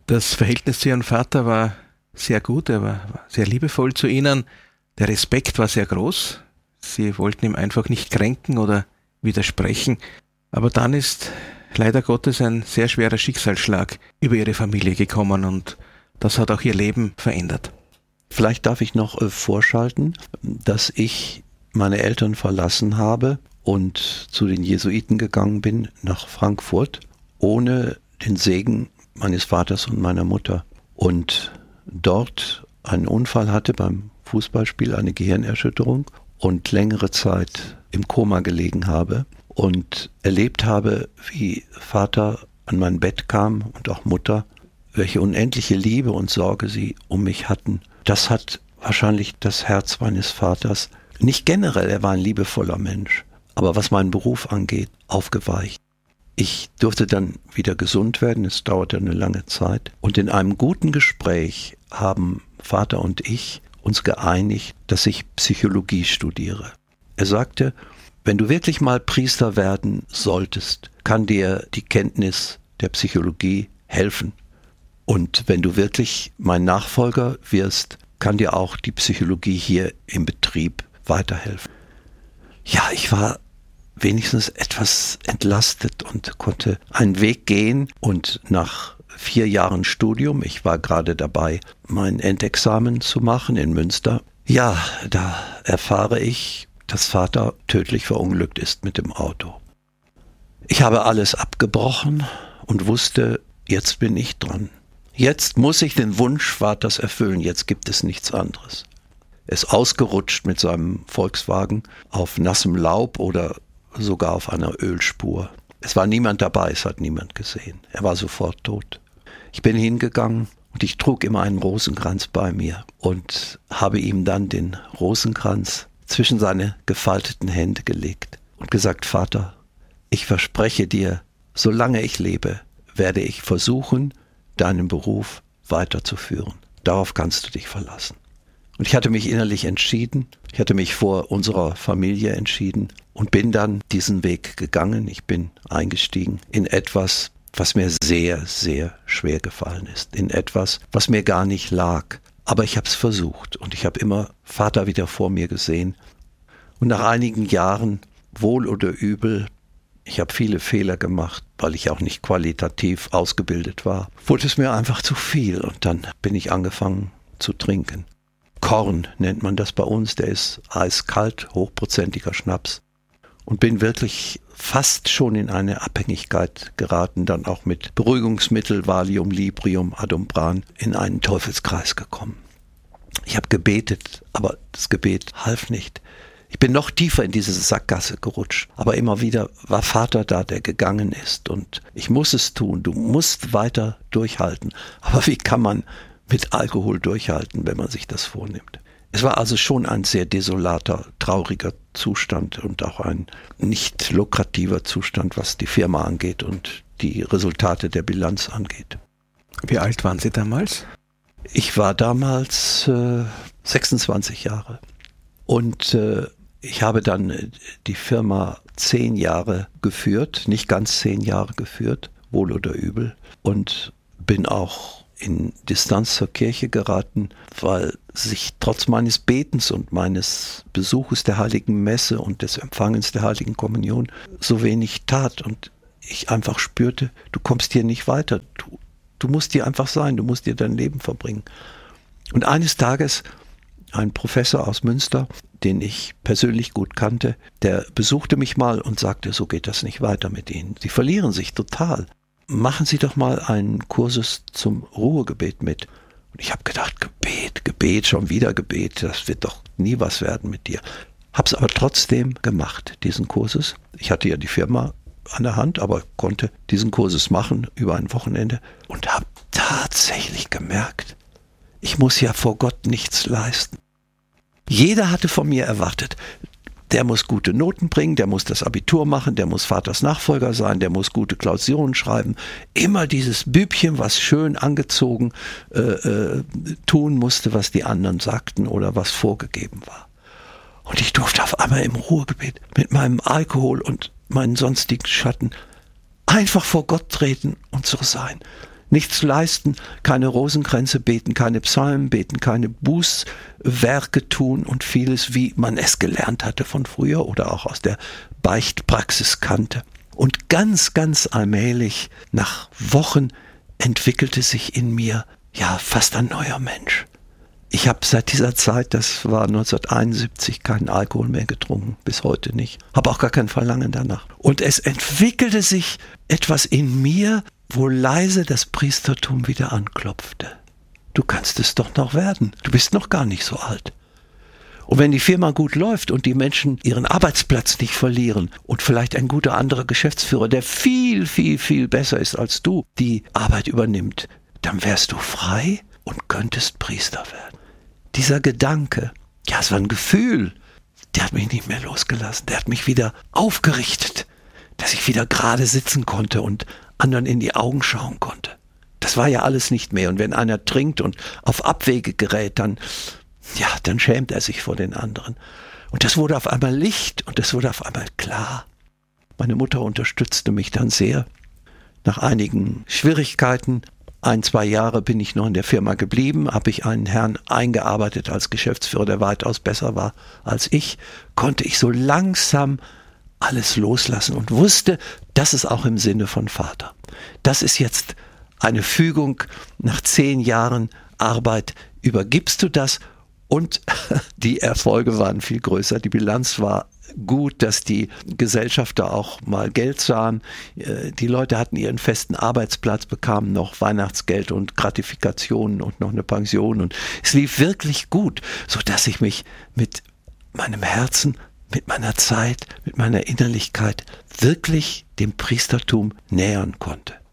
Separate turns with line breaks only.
Das Verhältnis zu Ihrem Vater war sehr gut, er war sehr liebevoll zu Ihnen. Der Respekt war sehr groß. Sie wollten ihm einfach nicht kränken oder widersprechen. Aber dann ist leider Gottes ein sehr schwerer Schicksalsschlag über Ihre Familie gekommen und das hat auch Ihr Leben verändert.
Vielleicht darf ich noch vorschalten, dass ich meine Eltern verlassen habe und zu den Jesuiten gegangen bin nach Frankfurt, ohne den Segen meines Vaters und meiner Mutter. Und dort einen Unfall hatte beim Fußballspiel, eine Gehirnerschütterung und längere Zeit im Koma gelegen habe und erlebt habe, wie Vater an mein Bett kam und auch Mutter, welche unendliche Liebe und Sorge sie um mich hatten. Das hat wahrscheinlich das Herz meines Vaters, nicht generell, er war ein liebevoller Mensch, aber was meinen Beruf angeht, aufgeweicht. Ich durfte dann wieder gesund werden, es dauerte eine lange Zeit. Und in einem guten Gespräch haben Vater und ich uns geeinigt, dass ich Psychologie studiere. Er sagte, wenn du wirklich mal Priester werden solltest, kann dir die Kenntnis der Psychologie helfen. Und wenn du wirklich mein Nachfolger wirst, kann dir auch die Psychologie hier im Betrieb weiterhelfen. Ja, ich war wenigstens etwas entlastet und konnte einen Weg gehen und nach 4 Jahren Studium, ich war gerade dabei, mein Endexamen zu machen in Münster. Ja, da erfahre ich, dass Vater tödlich verunglückt ist mit dem Auto. Ich habe alles abgebrochen und wusste, jetzt bin ich dran. Jetzt muss ich den Wunsch Vaters erfüllen, jetzt gibt es nichts anderes. Er ist ausgerutscht mit seinem Volkswagen auf nassem Laub oder sogar auf einer Ölspur. Es war niemand dabei, es hat niemand gesehen. Er war sofort tot. Ich bin hingegangen und ich trug immer einen Rosenkranz bei mir und habe ihm dann den Rosenkranz zwischen seine gefalteten Hände gelegt und gesagt, Vater, ich verspreche dir, solange ich lebe, werde ich versuchen, deinen Beruf weiterzuführen. Darauf kannst du dich verlassen. Und ich hatte mich innerlich entschieden, ich hatte mich vor unserer Familie entschieden und bin dann diesen Weg gegangen. Ich bin eingestiegen in etwas, was mir sehr, sehr schwer gefallen ist. In etwas, was mir gar nicht lag. Aber ich habe es versucht und ich habe immer Vater wieder vor mir gesehen. Und nach einigen Jahren, wohl oder übel, ich habe viele Fehler gemacht, weil ich auch nicht qualitativ ausgebildet war, wurde es mir einfach zu viel und dann bin ich angefangen zu trinken. Korn nennt man das bei uns, der ist eiskalt, hochprozentiger Schnaps. Und bin wirklich fast schon in eine Abhängigkeit geraten, dann auch mit Beruhigungsmittel, Valium, Librium, Adumbran, in einen Teufelskreis gekommen. Ich habe gebetet, aber das Gebet half nicht. Ich bin noch tiefer in diese Sackgasse gerutscht, aber immer wieder war Vater da, der gegangen ist und ich muss es tun, du musst weiter durchhalten. Aber wie kann man mit Alkohol durchhalten, wenn man sich das vornimmt? Es war also schon ein sehr desolater, trauriger Zustand und auch ein nicht lukrativer Zustand, was die Firma angeht und die Resultate der Bilanz angeht.
Wie alt waren Sie damals?
Ich war damals 26 Jahre und ich habe dann die Firma 10 Jahre geführt, nicht ganz 10 Jahre geführt, wohl oder übel, und bin auch in Distanz zur Kirche geraten, weil sich trotz meines Betens und meines Besuches der Heiligen Messe und des Empfangens der Heiligen Kommunion so wenig tat und ich einfach spürte, du kommst hier nicht weiter, du musst hier einfach sein, du musst hier dein Leben verbringen. Und eines Tages ein Professor aus Münster, den ich persönlich gut kannte, der besuchte mich mal und sagte, so geht das nicht weiter mit Ihnen. Sie verlieren sich total. Machen Sie doch mal einen Kursus zum Ruhegebet mit. Und ich habe gedacht, Gebet, schon wieder Gebet, das wird doch nie was werden mit dir. Hab's aber trotzdem gemacht, diesen Kursus. Ich hatte ja die Firma an der Hand, aber konnte diesen Kursus machen über ein Wochenende und habe tatsächlich gemerkt, ich muss ja vor Gott nichts leisten. Jeder hatte von mir erwartet, der muss gute Noten bringen, der muss das Abitur machen, der muss Vaters Nachfolger sein, der muss gute Klausuren schreiben. Immer dieses Bübchen, was schön angezogen tun musste, was die anderen sagten oder was vorgegeben war. Und ich durfte auf einmal im Ruhegebet mit meinem Alkohol und meinen sonstigen Schatten einfach vor Gott treten und so sein. Nichts leisten, keine Rosenkränze beten, keine Psalmen beten, keine Bußwerke tun und vieles, wie man es gelernt hatte von früher oder auch aus der Beichtpraxis kannte. Und ganz, ganz allmählich, nach Wochen, entwickelte sich in mir ja fast ein neuer Mensch. Ich habe seit dieser Zeit, das war 1971, keinen Alkohol mehr getrunken, bis heute nicht. Habe auch gar kein Verlangen danach. Und es entwickelte sich etwas in mir, wo leise das Priestertum wieder anklopfte. Du kannst es doch noch werden. Du bist noch gar nicht so alt. Und wenn die Firma gut läuft und die Menschen ihren Arbeitsplatz nicht verlieren und vielleicht ein guter anderer Geschäftsführer, der viel, viel, viel besser ist als du, die Arbeit übernimmt, dann wärst du frei und könntest Priester werden. Dieser Gedanke, ja, es war ein Gefühl, der hat mich nicht mehr losgelassen. Der hat mich wieder aufgerichtet, dass ich wieder gerade sitzen konnte und anderen in die Augen schauen konnte. Das war ja alles nicht mehr. Und wenn einer trinkt und auf Abwege gerät, dann schämt er sich vor den anderen. Und das wurde auf einmal Licht und das wurde auf einmal klar. Meine Mutter unterstützte mich dann sehr. Nach einigen Schwierigkeiten, 1-2 Jahre bin ich noch in der Firma geblieben, habe ich einen Herrn eingearbeitet als Geschäftsführer, der weitaus besser war als ich, konnte ich so langsam alles loslassen und wusste, das ist auch im Sinne von Vater. Das ist jetzt eine Fügung, nach 10 Jahren Arbeit übergibst du das und die Erfolge waren viel größer, die Bilanz war gut, dass die Gesellschafter auch mal Geld sahen. Die Leute hatten ihren festen Arbeitsplatz, bekamen noch Weihnachtsgeld und Gratifikationen und noch eine Pension und es lief wirklich gut, sodass ich mich mit meinem Herzen, mit meiner Zeit, mit meiner Innerlichkeit wirklich dem Priestertum nähern konnte.